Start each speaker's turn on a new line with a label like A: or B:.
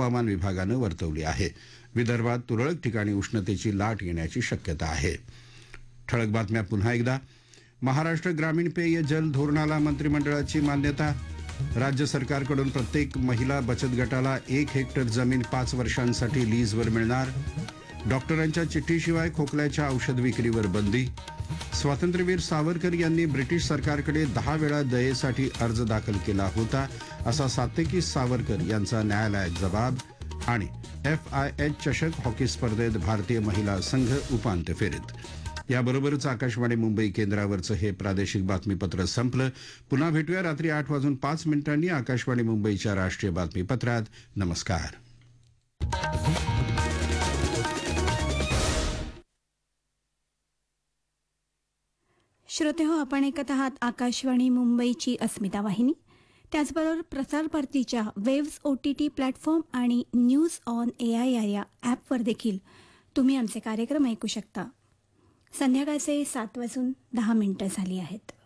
A: हवामान विभागानं वर्तवली आहे. विदर्भात तुरळक ठिकाणी उष्णतेची लाट येण्याची शक्यता आहे. ठळक बातम्या पुन्हा एकदा. महाराष्ट्र ग्रामीण पेय जल धोरणाला मंत्रिमंडळाची मान्यता. राज्य सरकारकडून प्रत्येक महिला बचत गटाला 1 हेक्टर जमीन 5 वर्षांसाठी लीजवर मिळणार. डॉक्टरांच्या चिठ्ठीशिवाय खोकल्याच्या औषध विक्रीवर बंदी. स्वातंत्र्यवीर सावरकर यांनी ब्रिटिश सरकारकडे 10 वेळा दयेसाठी अर्ज दाखल केला होता, असा सात्यकी सावरकर यांचा न्यायालयात जबाब. आणि FIH चषक हॉकी स्पर्धेत भारतीय महिला संघ उपांत्य फेरीत. याबरोबरच आकाशवाणी मुंबई केंद्रावरचं हे प्रादेशिक बातमीपत्र संपलं. पुन्हा भेटूया रात्री 8:05 आकाशवाणी मुंबईच्या राष्ट्रीय बातमीपत्रात. नमस्कार.
B: श्रोतेहो, आपण ऐकत आहात आकाशवाणी मुंबईची अस्मिता वाहिनी. त्याचबरोबर प्रसार भारतीच्या वेव्स OTT प्लॅटफॉर्म आणि न्यूज ऑन AIR या ॲपवर देखील तुम्ही आमचे कार्यक्रम ऐकू शकता. संध्याकाळचे 7:10 झाली आहेत.